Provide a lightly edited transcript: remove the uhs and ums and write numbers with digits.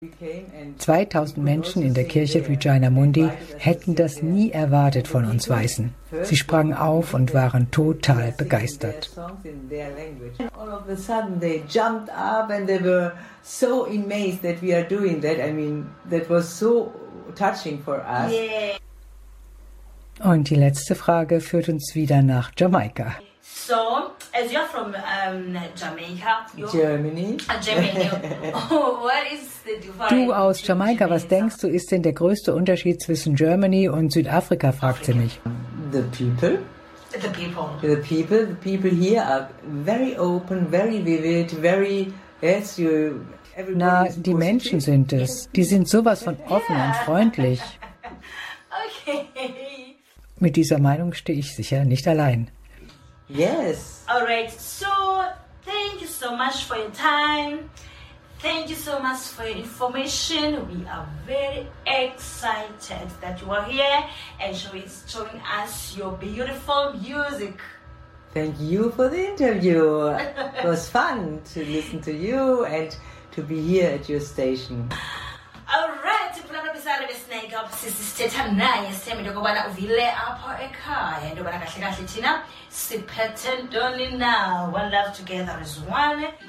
2000 Menschen in der Kirche Regina Mundi hätten das nie erwartet von uns Weißen. Sie sprangen auf und waren total begeistert. Und die letzte Frage führt uns wieder nach Jamaika. So, as you're from Jamaica, Germany. What is the difference? Du aus Jamaika, was denkst du, ist denn der größte Unterschied zwischen Germany und Südafrika, fragt sie mich. The people. The people. The people. The people here are very open, very vivid, very, yes, you... Na, die Menschen sind es. Die sind sowas von offen und freundlich. Okay. Mit dieser Meinung stehe ich sicher nicht allein. Yes. All right. So, thank you so much for your time. Thank you so much for your information. We are very excited that you are here and showing us your beautiful music. Thank you for the interview. It was fun to listen to you and to be here at your station. Alright, kulana bisale besnake up sisithetha naye sithembe lokubana uvile apha ekhaya into bana kahle kahle thina siphethe ntoni na one love together is one.